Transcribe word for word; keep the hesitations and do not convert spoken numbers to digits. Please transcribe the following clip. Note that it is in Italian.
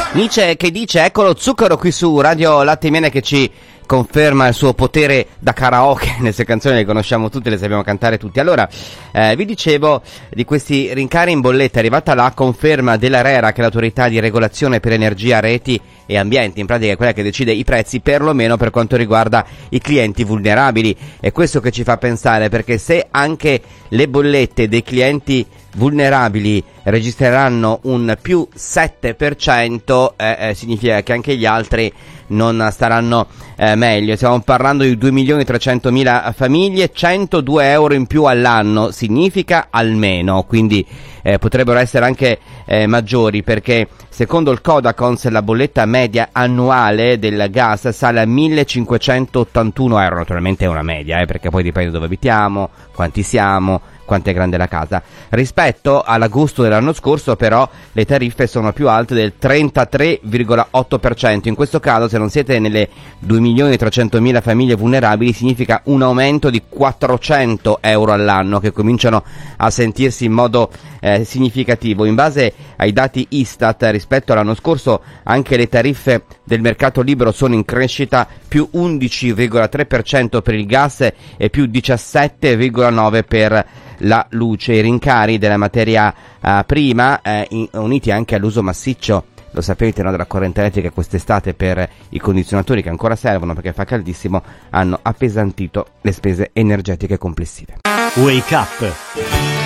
Nietzsche che dice: ecco lo zucchero qui su Radio Latte e Miele che ci conferma il suo potere da karaoke. Nelle canzoni le conosciamo tutte, le sappiamo cantare tutti. Allora, eh, vi dicevo di questi rincari in bolletta. È arrivata la conferma dell'ARERA, che è l'autorità di regolazione per energia, reti e ambiente, in pratica è quella che decide i prezzi, perlomeno per quanto riguarda i clienti vulnerabili. È questo che ci fa pensare, perché se anche le bollette dei clienti vulnerabili registreranno un più sette per cento, eh, eh, significa che anche gli altri non staranno eh, meglio. Stiamo parlando di due milioni trecentomila famiglie, centodue euro in più all'anno, significa almeno, quindi eh, potrebbero essere anche eh, maggiori, perché secondo il Codacons la bolletta media annuale del gas sale a millecinquecentottantuno euro. Naturalmente è una media, eh, perché poi dipende dove abitiamo, quanti siamo, quanto è grande la casa. Rispetto all'agosto dell'anno scorso però le tariffe sono più alte del trentatré virgola otto per cento. In questo caso, se non siete nelle due milioni trecentomila famiglie vulnerabili, significa un aumento di quattrocento euro all'anno, che cominciano a sentirsi in modo eh, significativo. In base ai dati Istat, rispetto all'anno scorso anche le tariffe del mercato libero sono in crescita, più undici virgola tre per cento per il gas e più diciassette virgola nove per cento per la luce. I rincari della materia uh, prima, eh, in, uniti anche all'uso massiccio, lo sapete, no, della corrente elettrica quest'estate per i condizionatori che ancora servono perché fa caldissimo, hanno appesantito le spese energetiche complessive. Wake Up